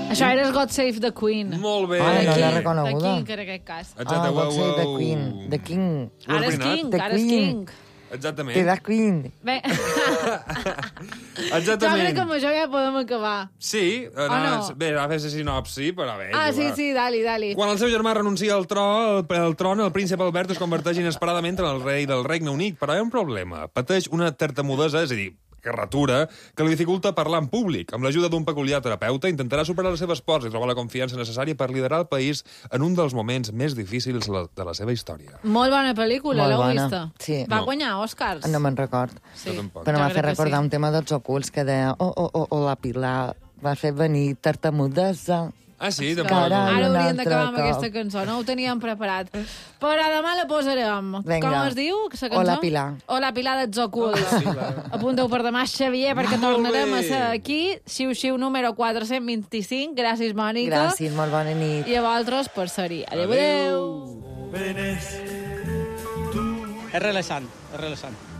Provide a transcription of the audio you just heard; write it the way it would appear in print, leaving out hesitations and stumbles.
Això era el God Save the Queen. Molt bé. Ah, no l'he The reconeguda. King, en aquest cas. Exacte, God Save the Queen. The King. Ara és King, The ara és Queen. King. Exactament. The Queen. Bé, jo Exactament. crec que amb això ja podem acabar. Sí, no? bé, va fer sinopsi, però bé. Sí, dali. Quan el seu germà renuncia al tron, el príncep Albert es converteix inesperadament en el rei del Regne Unit, però hi ha un problema. Pateix una tartamudesa, és a dir, carratura, que li dificulta parlar en públic. Amb l'ajuda d'un peculiar terapeuta, intentarà superar les seves pors i trobar la confiança necessària per liderar el país en un dels moments més difícils de la seva història. Molt bona pel·lícula, Molt l'heu bona, vista? sí. Va No. guanyar Oscars? No me'n record. Sí. Jo tampoc. Però Jo m'ha crec fet que recordar sí. un tema dels ocults que deia la Pilar va fer venir tartamudesa. Ah, sí? De Carai. Ara un hauríem altre d'acabar amb cop. aquesta cançó, no ho teníem preparat. Però demà la posarem. Vinga. Com es diu, aquesta cançó? O la Pilar. O la Pilar dels Ocults. Apunteu per demà, Xavier, perquè Molt tornarem a bé. ser aquí. Xiu-xiu número 425. Gràcies, Mònica. Gràcies, molt bona nit. I a vosaltres per ser-hi. Adéu. És relaxant, és relaxant.